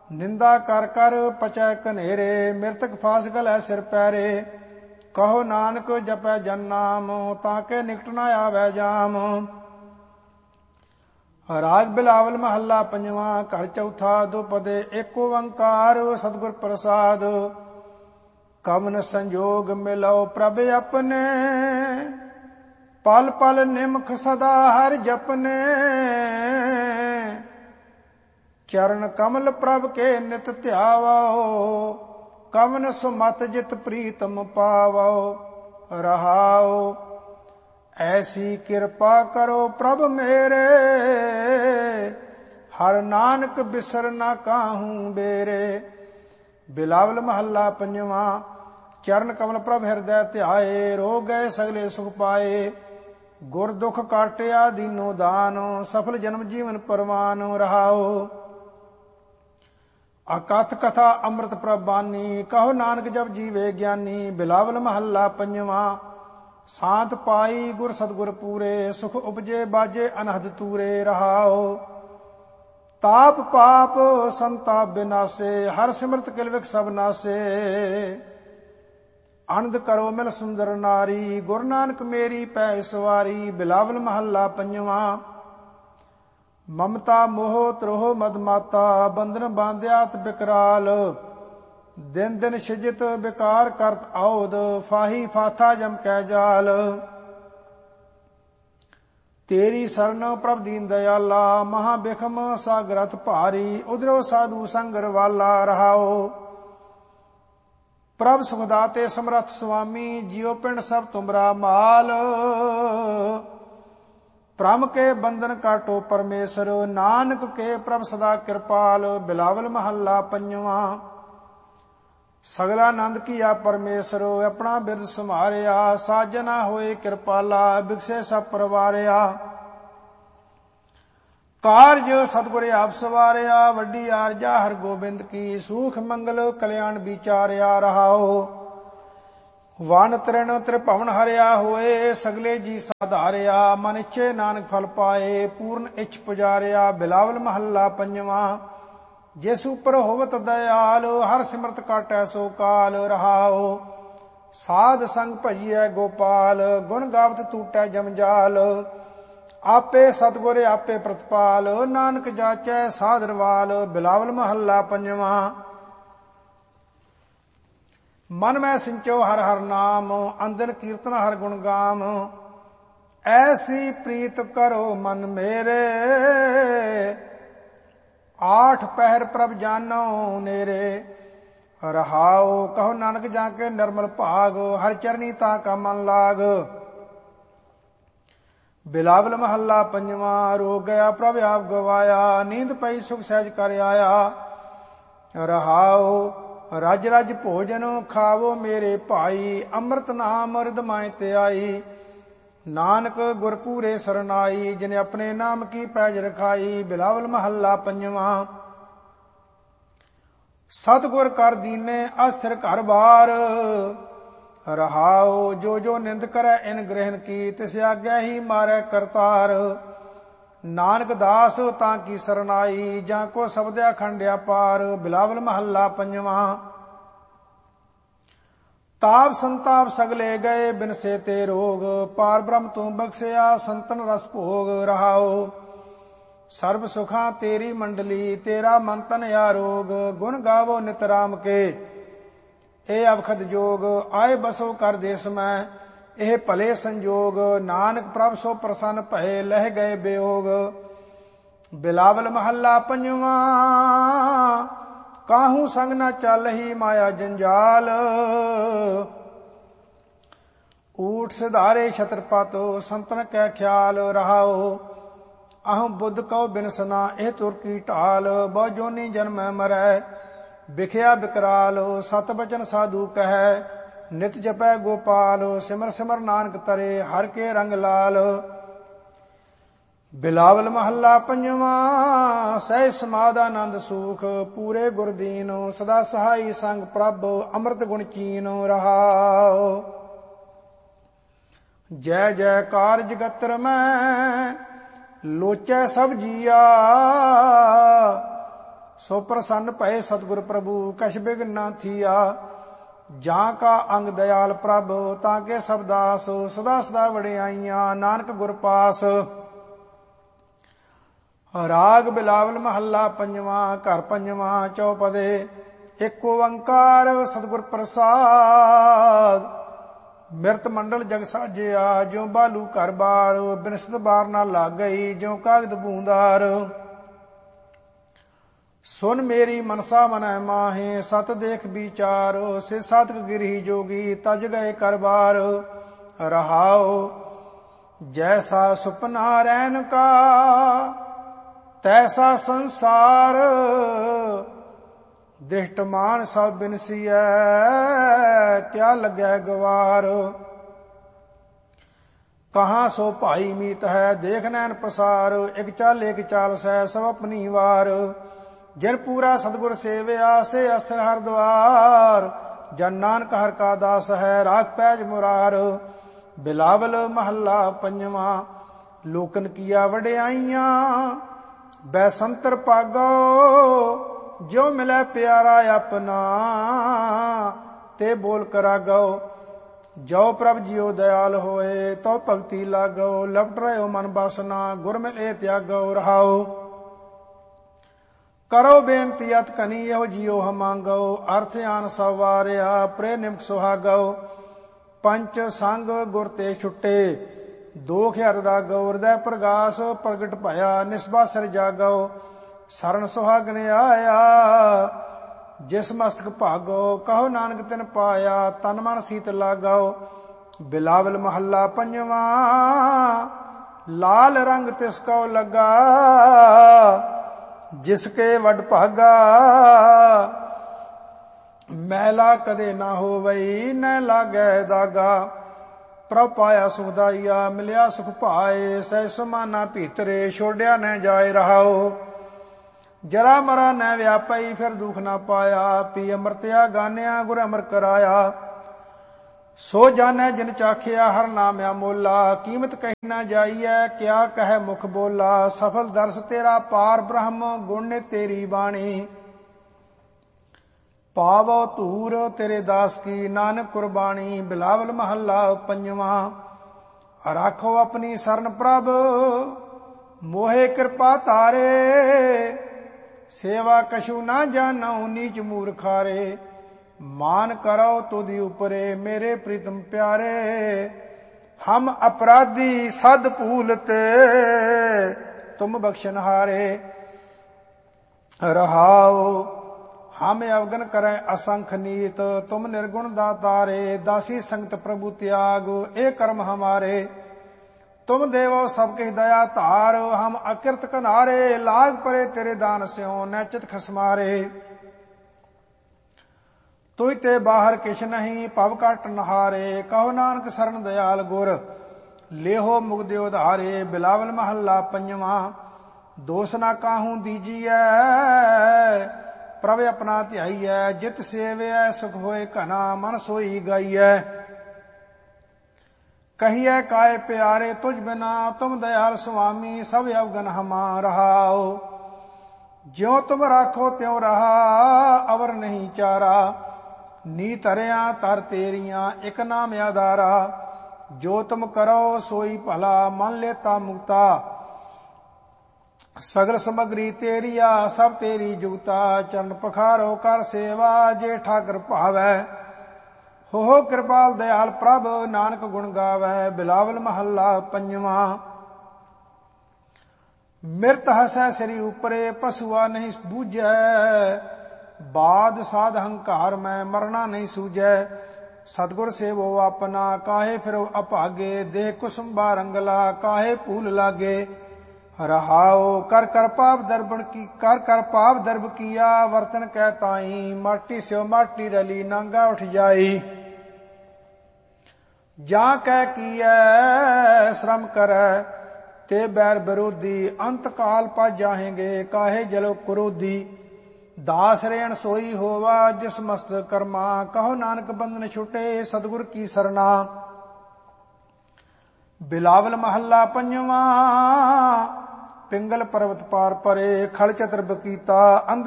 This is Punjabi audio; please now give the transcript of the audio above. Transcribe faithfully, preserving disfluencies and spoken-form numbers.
ਨਿੰਦਾ ਕਰ ਕਰ ਪਚੈ ਕਨੇਰੇ, ਮਿਰਤਕ ਫਾਸ ਗਲੈ ਸਿਰ ਪੈਰੇ। ਕਹੋ ਨਾਨਕ ਜਪੈ ਜਨ ਨਾਮ, ਤਾਂ ਕੇ ਨਿਕਟ ਨਾ ਆਵੈ ਜਾਮ। ਰਾਗ ਬਿਲਾਵਲ ਮਹੱਲਾ ਪੰਜਵਾਂ, ਘਰ ਚੌਥਾ, ਦੁਪਦੇ ਏਕ ਓੰਕਾਰ, ਸਤਿਗੁਰ ਪ੍ਰਸਾਦ। ਕਵਨ ਸੰਜੋਗ ਮਿਲਉ ਪ੍ਰਭ ਆਪਣੇ, ਪਲ ਪਲ ਨਿਮਖ ਸਦਾ ਹਰਿ ਜਪਨੇ। ਚਰਨ ਕਮਲ ਪ੍ਰਭ ਕੇ ਨਿਤ ਧਿਆਵੋ, ਕਵਨ ਸੁਮਤ ਜਿਤ ਪ੍ਰੀਤਮ ਪਾਵੋ। ਰਹਾਉ ਐਸੀ ਕਿਰਪਾ ਕਰੋ ਪ੍ਰਭ ਮੇਰੇ, ਹਰ ਨਾਨਕ ਬਿਸਰ ਨਾ ਕਾਹੂ ਬੇਰੇ। ਬਿਲਾਵਲ ਮਹੱਲਾ ਪੰਜਵਾਂ, ਚਰਨ ਕਮਲ ਪ੍ਰਭ ਹਿਰਦੈ ਧਿਆਏ, ਰੋਗ ਗਏ ਸਗਲੇ ਸੁਖ ਪਾਏ। ਗੁਰ ਦੁਖ ਕਾਟਿਆ ਦੀਨੋ ਦਾਨ, ਸਫਲ ਜਨਮ ਜੀਵਨ ਪਰਵਾਨ। ਰਹਾਉ ਅਕਥ ਕਥਾ ਅੰਮ੍ਰਿਤ ਪ੍ਰਭ ਬਾਨੀ, ਕਹੋ ਨਾਨਕ ਜਪ ਜੀਵੇ ਗਿਆਨੀ। ਬਿਲਾਵਲ ਮਹੱਲਾ ਪੰਜਵਾਂ, ਸਾਤ ਪਾਈ ਗੁਰ ਸਤਿਗੁਰ ਪੂਰੇ, ਸੁਖ ਉਪਜੇ ਬਾਜੇ ਅਨਹਦ ਤੂਰੇ। ਰਹਾਉ ਤਾਪ ਪਾਪ ਸੰਤਾਪ ਬਿਨਾਸੇ, ਹਰ ਸਿਮਰਤ ਕਿਲਵਿਕ ਸਭ ਨਾਸੇ। ਅਨੰਦ ਕਰੋ ਮਿਲ ਸੁੰਦਰ ਨਾਰੀ, ਗੁਰੂ ਨਾਨਕ ਮੇਰੀ ਪੈ ਸਵਾਰੀ। ਬਿਲਾਵਲ ਮਹੱਲਾ ਪੰਜਵਾਂ, ਮਮਤਾ ਮੋਹ ਤਰੋਹ ਮਦ ਮਾਤਾ, ਬੰਧਨ ਬਾਂਧਿਆਤ ਬਿਕਰਾਲ। ਦਿਨ ਦਿਨ ਸਿਜਤ ਬਿਕਾਰ ਕਰਤ ਆਉਦ, ਫਾਹੀ ਫਾਥਾ ਜਮ ਕੈ ਜਾਲ। ਤੇਰੀ ਸਰਣ ਪ੍ਰਭ ਦੀਨ ਦਇਆਲਾ, ਮਹਾ ਬਿਖਮ ਸਾਗਰਤ ਭਾਰੀ। ਉਧਰੋ ਸਾਧੂ ਸੰਗਰ ਵਾਲਾ। ਰਹਾਉ ਪ੍ਰਭ ਸੁਖਦਾਤੇ ਸਮਰੱਥ ਸੁਆਮੀ, ਜਿਉ ਪਿੰਡ ਸਭ ਤੁਮਰਾ ਮਾਲ। ਭ੍ਰਮ ਕੇ ਬੰਧਨ ਕਾਟੋ ਪਰਮੇਸ਼ਰ, ਨਾਨਕ ਕੇ ਪ੍ਰਭ ਸਦਾ ਕਿਰਪਾਲ। ਬਿਲਾਵਲ ਮਹੱਲਾ ਪੰਜਵਾਂ, ਸਗਲਾ ਆਨੰਦ ਕੀਆ ਪਰਮੇਸ਼ਰ, ਆਪਣਾ ਬਿਰਦ ਸੰਭਾਰਿਆ। ਸਾਜਨਾ ਹੋਏ ਕਿਰਪਾਲਾ, ਬਿਕਸੇ ਸਭ ਪਰਵਾਰਿਆ। ਕਾਰਜ ਸਤਿਗੁਰ ਆਪ ਸਵਾਰਿਆ, ਵੱਡੀ ਆਰਜਾ ਹਰ ਗੋਬਿੰਦ ਕੀ। ਸੂਖ ਮੰਗਲ ਕਲਿਆਣ ਵਿਚਾਰਿਆ। ਰਹਾਉ ਵਨ ਤ੍ਰਿਣ ਤ੍ਰਿਭਵਨ ਹਰਿਆ ਹੋਏ, ਸਗਲੇ ਜੀ ਸਾਧਾਰਿਆ। ਮਨ ਇੱਛੇ ਨਾਨਕ ਫਲ ਪਾਏ, ਪੂਰਨ ਇੱਛ ਪੁਜਾਰਿਆ। ਬਿਲਾਵਲ ਮਹੱਲਾ ਪੰਜਵਾਂ, ਜਿਸ ਉਪਰ ਹੋਵਤ ਦਇਆਲ, ਹਰ ਸਿਮਰਤ ਕਾਟੈ ਸੋ ਕਾਲ। ਰਹਾਉ ਸਾਧ ਸੰਗ ਭਜੀਐ ਗੋਪਾਲ, ਗੁਣ ਗਾਵਤ ਟੂਟੈ ਜਮਜਾਲ। ਆਪੇ ਸਤਿਗੁਰ ਆਪੇ ਪ੍ਰਤਪਾਲ, ਨਾਨਕ ਜਾਚੈ ਸਾਧਰਵਾਲ। ਬਿਲਾਵਲ ਮਹੱਲਾ ਪੰਜਵਾਂ, ਮਨ ਮੈਂ ਸਿੰਚੋ ਹਰ ਹਰ ਨਾਮ, ਅੰਦਨ ਕੀਰਤਨ ਹਰ ਗੁਣ ਗਾਮ। ਐਸੀ ਪ੍ਰੀਤ ਕਰੋ ਮਨ ਮੇਰੇ, ਆਠ ਪਹਿਰ ਪ੍ਰਭ ਜਾਨੋ ਨੇਰੇ। ਰਹਾਉ ਕਹੋ ਨਾਨਕ ਜਾ ਕੇ ਨਿਰਮਲ ਭਾਗ, ਹਰ ਚਰਨੀ ਤਾ ਕਾ ਮਨ ਲਾਗ। ਬਿਲਾਵਲ ਮਹੱਲਾ ਪੰਜਵਾਂ, ਰੋਗ ਗਿਆ ਪ੍ਰਭ ਆਪ ਗਵਾਇਆ, ਨੀਂਦ ਪਈ ਸੁਖ ਸਹਿਜ ਕਰ ਆਇਆ। ਰਹਾਉ ਰਜ ਰਜ ਭੋਜਨ ਖਾਵੋ ਮੇਰੇ ਭਾਈ, ਅੰਮ੍ਰਿਤ ਨਾਮ ਰਿਦਮਾਇ ਤੇ ਆਈ। ਨਾਨਕ ਗੁਰ ਪੂਰੇ ਸਰਨਾਈ, ਜਿਨੇ ਆਪਣੇ ਨਾਮ ਕੀ ਪੈਜ ਰਖਾਈ। ਬਿਲਾਵਲ ਮਹੱਲਾ ਪੰਜਵਾਂ, ਸਤਿਗੁਰ ਕਰ ਦੀਨੇ ਅਸਥਿਰ ਘਰ ਬਾਰ। ਰਹਾਉ ਜੋ ਜੋ ਨਿੰਦ ਕਰੈ ਇਨ ਗ੍ਰਹਿਣ ਕੀ, ਤਿਸ ਆਗਿਆ ਹੀ ਮਾਰੈ ਕਰਤਾਰ। ਨਾਨਕ ਦਾਸ ਤਾਂ ਕੀ ਸਰਨਾਈ, ਜਾਂ ਕੋ ਸ਼ਬਦਿਆ ਖੰਡਿਆ ਪਾਰ। ਬਿਲਾਵਲ ਮਹੱਲਾ ਪੰਜਵਾਂ, ਤਾਪ ਸੰਤਾਪ ਸਗਲੇ ਗਏ, ਬਿਨਸੇ ਤੇ ਰੋਗ। ਪਾਰ ਬ੍ਰਹਮ ਤੂੰ ਬਖਸ਼ਿਆ, ਸੰਤਨ ਰਸ ਭੋਗ। ਰਹਾਉ ਸਰਬ ਸੁਖਾਂ ਤੇਰੀ ਮੰਡਲੀ, ਤੇਰਾ ਮਨ ਤਨ ਆਰੋਗ। ਗੁਣ ਗਾਵੋ ਨਿਤ ਰਾਮ ਕੇ, ਇਹ ਅਵਖਦ ਜੋਗ। ਆਏ ਬਸੋ ਕਰ ਦੇਸ ਮੈਂ, ਇਹ ਭਲੇ ਸੰਜੋਗ। ਨਾਨਕ ਪ੍ਰਭ ਸੋ ਪ੍ਰਸੰਨ ਭਏ, ਲਹਿ ਗਏ ਬਿਯੋਗ। ਬਿਲਾਵਲ ਮਹੱਲਾ ਪੰਜਵਾਂ, ਕਾਹੂ ਸੰਗ ਨਾ ਚੱਲਹੀ ਮਾਇਆ ਜੰਜਾਲ। ਊਠ ਸਿਧਾਰੇ ਛਤਰਪਤ, ਸੰਤਨ ਕੈ ਖਿਆਲ। ਰਹਾਉ ਅਹੰ ਬੁੱਧ ਕਉ ਬਿਨਸਨਾ, ਇਹ ਤੁਰ ਕੀ ਢਾਲ। ਬਹੁ ਜੋਨੀ ਜਨਮੈ ਮਰੈ, ਬਿਖਿਆ ਬਿਕਰਾਲ। ਸਤ ਬਚਨ ਸਾਧੂ ਕਹੈ, ਨਿਤ ਜਪੈ ਗੋਪਾਲ। ਸਿਮਰ ਸਿਮਰ ਨਾਨਕ ਤਰੇ, ਹਰ ਕੇ ਰੰਗ ਲਾਲ। ਬਿਲਾਵਲ ਮਹੱਲਾ ਪੰਜਵਾਂ, ਸਹਿ ਸਮਾਧ ਆਨੰਦ ਸੂਖ। ਪੂਰੇ ਗੁਰਦੀਨ ਸਦਾ ਸਹਾਈ, ਸੰਗ ਪ੍ਰਭ ਅੰਮ੍ਰਿਤ ਗੁਣ ਚੀਨ। ਰਹਾਉ ਜੈ ਜੈਕਾਰ ਜਗਤਰ ਮੈਂ, ਲੋਚੈ ਸਭ ਜੀਆ। ਸੋ ਪ੍ਰਸੰਨ ਭਏ ਸਤਿਗੁਰ ਪ੍ਰਭੂ ਕਛ ਬਿਘਨ ਨਾ ਥੀਆ। ਜਾਂ ਕਾ ਅੰਗ ਦਇਆਲ ਪ੍ਰਭ ਤਾਂ ਕੇ ਸਬਦਾਸ ਸਦਾ ਸਦਾ ਵਡਿਆਈਆਂ ਨਾਨਕ ਗੁਰ ਪਾਸ। ਰਾਗ ਬਿਲਾਵਲ ਮਹੱਲਾ ਪੰਜਵਾਂ ਘਰ ਪੰਜਵਾਂ ਚੌਪਦੇ। ਇੱਕ ਓੰਕਾਰ ਸਤਿਗੁਰ ਪ੍ਰਸਾਦ ਮਿਰਤ ਮੰਡਲ ਜਗ ਸਾਜਿਆ ਜਿਉ ਬਾਲੂ ਘਰ ਬਾਰ ਬਿਨਸਤ ਬਾਰ ਨਾ ਲੱਗ ਗਈ ਜਿਉ ਕਾਗਦ ਬੂੰਦਾਰ। ਸੁਨ ਮੇਰੀ ਮਨਸਾ ਮਨੈ ਮਾਹੇ ਸਤ ਦੇਖ ਵਿਚਾਰ ਸੇ ਸਾਧਕ ਗਿਰਹੀ ਜੋਗੀ ਤਜ ਗਏ ਕਰਬਾਰ। ਰਹਾਉ ਜੈਸਾ ਸੁਪਨਾ ਰੈਨ ਕਾ ਤੈਸਾ ਸੰਸਾਰ ਦਿਸ਼ਟ ਮਾਨ ਸਭ ਬਿਨਸੀਐ ਕਿਆ ਲੱਗੈ ਗਵਾਰ। ਕਹਾਂ ਸੋ ਭਾਈ ਮੀਤ ਹੈ ਦੇਖ ਨੈਣ ਪਸਾਰ ਇਕ ਚਾਲ ਇਕ ਚਾਲ ਸਹਿ ਸਭ ਆਪਣੀ ਵਾਰ। ਜਿਨ ਪੂਰਾ ਸਤਿਗੁਰ ਸੇਵਿਆ ਸੇ ਅਸਰ ਹਰ ਦੁਆਰ ਜਨ ਨਾਨਕ ਹਰ ਕਾ ਦਾਸ ਹੈ ਰਾਖ ਪੈਜ ਮੁਰਾਰ। ਬਿਲਾਵਲ ਮਹੱਲਾ ਪੰਜਵਾਂ ਲੋਕਨ ਕੀਆ ਵਡਿਆਈਆਂ ਬੈਸੰਤਰ ਭਾਗੋ ਜੋ ਮਿਲੈ ਪਿਆਰਾ ਆਪਣਾ ਤੇ ਬੋਲ ਕਰਾਗੋ। ਜੋ ਪ੍ਰਭ ਜੀਓ ਦਇਆਲ ਹੋਏ ਤੋ ਭਗਤੀ ਲਾਗੋ ਲਪਟ ਰਹਿਓ ਮਨ ਬਾਸਨਾ ਗੁਰ ਮਿਲੇ ਤਿਆਗੋ। ਰਹਾਓ ਕਰੋ ਬੇਨਤੀ ਅਤ ਕਨੀ ਇਹੋ ਜੀਓ ਹਮਾਂਗੋ ਅਰਥ ਆਨ ਸਵਾਰਿਆ ਪ੍ਰੇ ਨਿਮਕ ਸੁਹਾਗੋ। ਪੰਚ ਸੰਗ ਗੁਰ ਤੇ ਛੁੱਟੇ ਦੋਖ ਹਰ ਰਾਗੋ ਹਿਰਦੈ ਪ੍ਰਗਾਸ ਪ੍ਰਗਟ ਭਇਆ ਨਿਸਬਾ ਸਿਰ ਜਾਗੋ। ਸਰਨ ਸੁਹਾਗਨ ਆਇਆ ਜਿਸ ਮਸਤਕ ਭਾਗੋ ਕਹੋ ਨਾਨਕ ਤਿਨ ਪਾਇਆ ਤਨ ਮਨ ਸੀਤ ਲਾਗੋ। ਬਿਲਾਵਲ ਮਹੱਲਾ ਪੰਜਵਾਂ ਲਾਲ ਰੰਗ ਤਿਸ ਕੋ ਲੱਗਾ ਜਿਸਕੇ ਵੱਡ ਭਾਗਾ। ਮੈਲਾ ਕਦੇ ਨਾ ਹੋਵਈ ਨ ਲਾਗੈ ਦਾਗਾ। ਪ੍ਰਭ ਪਾਇਆ ਸੁਖਦਾਈਆ ਮਿਲਿਆ ਸੁਖ ਭਾਏ ਸਹਿ ਸਮਾਨਾ ਭੀਤਰੇ ਛੋੜਿਆ ਨ ਜਾਏ। ਰਹਾਓ ਜਰਾ ਮਰਾ ਨ ਵਿਆਪਈ ਫਿਰ ਦੁਖ ਨਾ ਪਾਇਆ ਪੀ ਅੰਮ੍ਰਿਤਿਆ ਗਾਨਿਆ ਗੁਰ ਅਮਰ ਕਰਾਇਆ। ਸੋ ਜਾਣੈ ਜਿਨ ਚਾਖਿਆ ਹਰ ਨਾਮ ਅਮੋਲਾ ਕੀਮਤ ਕਹਿ ਨਾ ਜਾਈਐ ਕਿਆ ਕਹਿ ਮੁਖ ਬੋਲਾ। ਸਫਲ ਦਰਸ ਤੇਰਾ ਪਾਰ ਬ੍ਰਹਮ ਗੁਣ ਨੇ ਤੇਰੀ ਬਾਣੀ ਪਾਵੋ ਧੂਰ ਤੇਰੇ ਦਾਸ ਕੀ ਨਾਨਕ ਕੁਰਬਾਨੀ। ਬਿਲਾਵਲ ਮਹੱਲਾ ਪੰਜਵਾਂ ਰਾਖੋ ਆਪਣੀ ਸਰਨ ਪ੍ਰਭ ਮੋਹਿ ਕਿਰਪਾ ਧਾਰੇ ਸੇਵਾ ਕਛੂ ਨਾ ਜਾਣਉ ਨੀਚ ਮੂਰਖਾਰੇ। ਮਾਨ ਕਰੋ ਤੁਧਿ ਉਪਰੇ ਮੇਰੇ ਪ੍ਰੀਤਮ ਪਿਆਰੇ ਹਮ ਅਪਰਾਧੀ ਸਦ ਭੂਲਤ ਤੁਮ ਬਖਸ਼ਨਹਾਰੇ। ਰਹਾਉ ਹਮ ਅਵਗਨ ਕਰੈ ਅਸੰਖ ਨੀਤ ਤੁਮ ਨਿਰਗੁਣ ਦਾਤਾਰੇ। ਦਾਸੀ ਸੰਗਤ ਪ੍ਰਭੂ ਤਿਆਗ ਇਹ ਕਰਮ ਹਮਾਰੇ ਤੁਮ ਦੇਵੋ ਸਭ ਕੇ ਦਇਆ ਧਾਰ। ਹਮ ਅਕਿਰਤ ਕਨਾਰੇ ਲਾਗ ਪਰੇ ਤੇਰੇ ਦਾਨ ਸਿਓ ਨੈਚਿਤ ਖਸਮਾਰੇ। ਤੁਝ ਤੇ ਬਾਹਰ ਕਿਛ ਨਹੀਂ ਭਵ ਘਟ ਨਹਾਰੇ ਕਹੋ ਨਾਨਕ ਸਰਨ ਦਇਆਲ ਗੁਰ ਲੇਹੋ ਮੁਗਦੇ ਉਧਾਰੇ। ਬਿਲਾਵਲ ਮਹੱਲਾ ਪੰਜਵਾਂ ਦੋਸ ਨਾ ਕਾਹੂ ਦੀਜੀਐ ਪ੍ਰਭ ਆਪਣਾ ਧਿਆਈਐ ਜਿਤ ਸੇਵਿਐ ਸੁਖ ਹੋਏ ਘਨਾ ਮਨ ਸੋਈ ਗਾਈਐ। ਕਹੀਐ ਕਾਏ ਪਿਆਰੇ ਤੁਝ ਬਿਨਾ ਤੁਮ ਦਇਆਲ ਸੁਆਮੀ ਸਭ ਅਵਗਨ ਹਮਾ। ਰਹਾਓ ਜਿਉ ਤੁਮ ਰਾਖੋ ਤਿਉ ਰਹਾ ਅਵਰ ਨਹੀਂ ਚਾਰਾ। ਨੀ ਧਰਿਆ ਧਰ ਤੇਰੀਆਂ ਇਕ ਨਾਮ ਆਧਾਰਾ। ਜੋ ਤੁਮ ਕਰੋ ਸੋਈ ਭਲਾ ਮਨ ਲੇਤਾ ਮੁਕਤਾ। ਸਗਲ ਸਮਗਰੀ ਤੇਰੀਆ ਸਭ ਤੇਰੀ ਜੁਗਤਾ। ਚਰਨ ਪਖਾਰੋ ਕਰ ਸੇਵਾ ਜੇ ਠਾਕਰ ਭਾਵੈ। ਹੋ ਕਿਰਪਾਲ ਦਇਆਲ ਪ੍ਰਭ ਨਾਨਕ ਗੁਣ ਗਾਵੈ। ਬਿਲਾਵਲ ਮਹੱਲਾ ਪੰਜਵਾਂ ਮਿਰਤ ਹਸੈ ਸ੍ਰੀ ਉਪਰੇ ਪਸੂਆ ਨਹੀਂ ਬੂਝੈ। ਬਾਦ ਸਾਧ ਹੰਕਾਰ ਮੈਂ ਮਰਨਾ ਨਹੀਂ ਸੂਝੈ। ਸਤਿਗੁਰ ਸੇਵੋ ਆਪਣਾ ਕਾਹੇ ਫਿਰੋ ਅਭਾਗੇ। ਦੇਹ ਕੁਸੁੰਬਾ ਰੰਗਲਾ ਕਾਹੇ ਭੂਲ ਲਾਗੇ। ਰਹਾਉ ਕਰ ਕਰ ਪਾਪ ਦਰਬਣ ਕੀ ਕਰ ਕਰ ਪਾਪ ਦਰਬ ਕੀਆ ਵਰਤਨ ਕਹਿ ਤਾਈ। ਮਾਟੀ ਸਿਓ ਮਾਟੀ ਰਲੀ ਨਾਂਗਾ ਉਠ ਜਾਈ। ਜਾਂ ਕਹਿ ਕੀਐ ਸ਼ਰਮ ਕਰੈ ਤੇ ਬੈਰ ਵਿਰੋਧੀ। ਅੰਤ ਕਾਲ ਪਾ ਜਾਹੇਂਗੇ ਕਾਹੇ ਜਲੋ ਕ੍ਰੋਧੀ। ਦਾਸ ਰੇਣ ਸੋਈ ਹੋਵਾ ਜਿਸ ਮਸਤ ਕਰਮਾ। ਕਹੋ ਨਾਨਕ ਬੰਧਨ ਛੁਟੇ ਸਤਿਗੁਰ ਕੀ ਸਰਨਾ। ਬਿਲਾਵਲ ਮਹੱਲਾ ਪੰਜਵਾਂ ਪਿੰਗਲ ਪਰਵਤ ਪਾਰ ਪਰੇ ਖਲ ਚਤਰ ਬਕੀਤਾ।